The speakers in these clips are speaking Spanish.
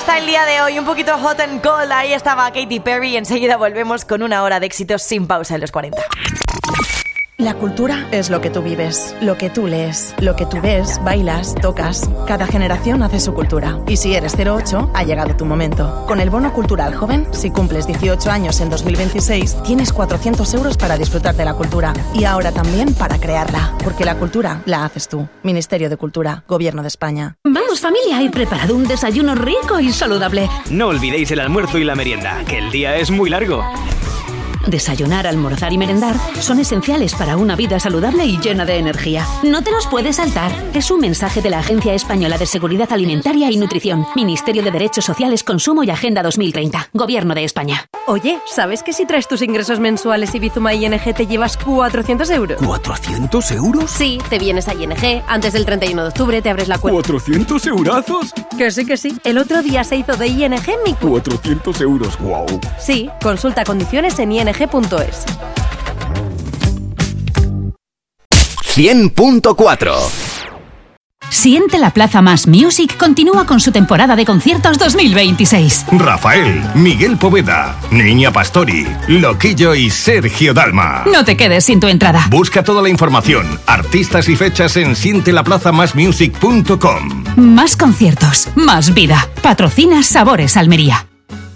está el día de hoy, un poquito hot and cold. Ahí estaba Katy Perry. Enseguida volvemos con una hora de éxitos sin pausa en los 40. La cultura es lo que tú vives, lo que tú lees, lo que tú ves, bailas, tocas. Cada generación hace su cultura. Y si eres 08, ha llegado tu momento. Con el Bono Cultural Joven, si cumples 18 años en 2026, tienes 400 euros para disfrutar de la cultura. Y ahora también para crearla. Porque la cultura la haces tú. Ministerio de Cultura, Gobierno de España. Vamos, familia, he preparado un desayuno rico y saludable. No olvidéis el almuerzo y la merienda, que el día es muy largo. Desayunar, almorzar y merendar son esenciales para una vida saludable y llena de energía. No te los puedes saltar. Es un mensaje de la Agencia Española de Seguridad Alimentaria y Nutrición, Ministerio de Derechos Sociales, Consumo y Agenda 2030, Gobierno de España. Oye, ¿sabes que si traes tus ingresos mensuales y Bizuma ING te llevas 400 euros? ¿400 euros? Sí, te vienes a ING, antes del 31 de octubre te abres la cuenta. ¿400 eurazos? Que sí. El otro día se hizo de ING mi cuenta. 400 euros, wow. Sí, consulta condiciones en ING.es. 100.4. Siente la Plaza Más Music continúa con su temporada de conciertos 2026. Rafael, Miguel Poveda, Niña Pastori, Loquillo y Sergio Dalma. No te quedes sin tu entrada. Busca toda la información, artistas y fechas en sientelaplazamasmusic.com. Más conciertos, más vida. Patrocina Sabores Almería.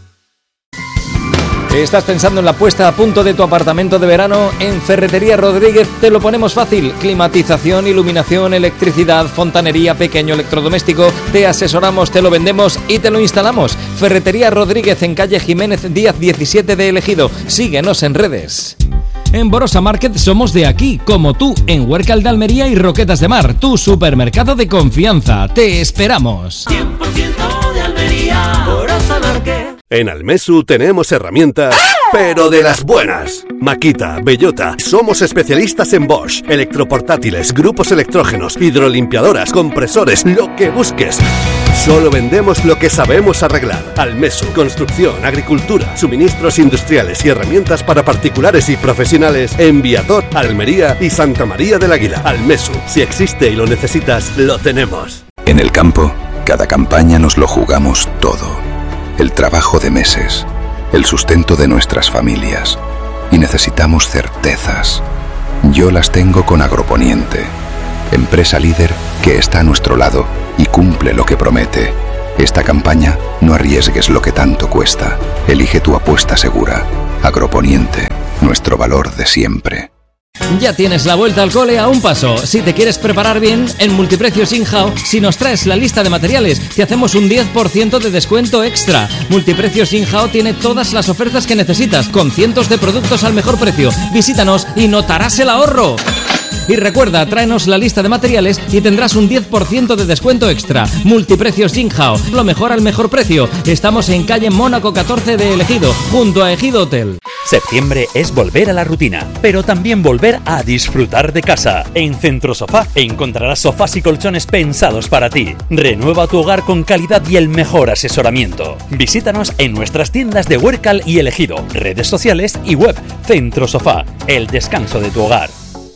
¿Estás pensando en la puesta a punto de tu apartamento de verano? En Ferretería Rodríguez te lo ponemos fácil. Climatización, iluminación, electricidad, fontanería, pequeño electrodoméstico. Te asesoramos, te lo vendemos y te lo instalamos. Ferretería Rodríguez en calle Jiménez Díaz 17 de Ejido. Síguenos en redes. En Borosa Market somos de aquí, como tú, en Huércal de Almería y Roquetas de Mar, tu supermercado de confianza. Te esperamos. 100% de Almería, Borosa Market. En Almesu tenemos herramientas, pero de las buenas. Makita, Bellota, somos especialistas en Bosch, electroportátiles, grupos electrógenos, hidrolimpiadoras, compresores, lo que busques. Solo vendemos lo que sabemos arreglar. Almesu, construcción, agricultura, suministros industriales y herramientas para particulares y profesionales en Viator, Almería y Santa María del Águila. Almesu, si existe y lo necesitas, lo tenemos. En el campo, cada campaña nos lo jugamos todo. El trabajo de meses, el sustento de nuestras familias. Y necesitamos certezas. Yo las tengo con Agroponiente, empresa líder que está a nuestro lado y cumple lo que promete. Esta campaña no arriesgues lo que tanto cuesta. Elige tu apuesta segura. Agroponiente, nuestro valor de siempre. Ya tienes la vuelta al cole a un paso. Si te quieres preparar bien, en Multiprecios Inhouse, si nos traes la lista de materiales, te hacemos un 10% de descuento extra. Multiprecios Inhouse tiene todas las ofertas que necesitas, con cientos de productos al mejor precio. Visítanos y notarás el ahorro. Y recuerda, tráenos la lista de materiales y tendrás un 10% de descuento extra. Multiprecios Inhouse, lo mejor al mejor precio. Estamos en calle Mónaco 14 de El Ejido, junto a Ejido Hotel. Septiembre es volver a la rutina, pero también volver a disfrutar de casa. En Centro Sofá encontrarás sofás y colchones pensados para ti. Renueva tu hogar con calidad y el mejor asesoramiento. Visítanos en nuestras tiendas de Huércal y El Ejido, redes sociales y web. Centro Sofá, el descanso de tu hogar.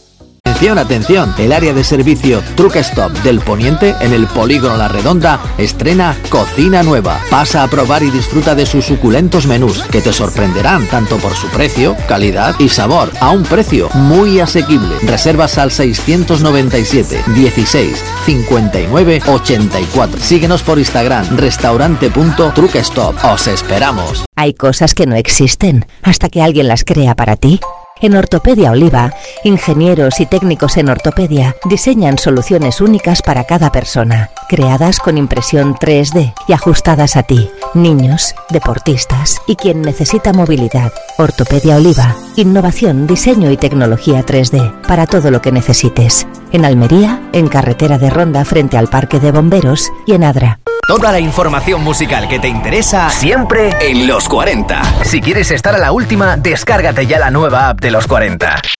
Atención, el área de servicio Truck Stop del Poniente en el Polígono La Redonda estrena cocina nueva. Pasa a probar y disfruta de sus suculentos menús que te sorprenderán tanto por su precio, calidad y sabor a un precio muy asequible. Reservas al 697 16 59 84. Síguenos por Instagram restaurante.truckstop. Os esperamos. Hay cosas que no existen hasta que alguien las crea para ti. En Ortopedia Oliva, ingenieros y técnicos en ortopedia diseñan soluciones únicas para cada persona, creadas con impresión 3D y ajustadas a ti, niños, deportistas y quien necesita movilidad. Ortopedia Oliva, innovación, diseño y tecnología 3D para todo lo que necesites. En Almería, en Carretera de Ronda frente al Parque de Bomberos y en Adra. Toda la información musical que te interesa siempre en Los 40. Si quieres estar a la última, descárgate ya la nueva app de Los 40.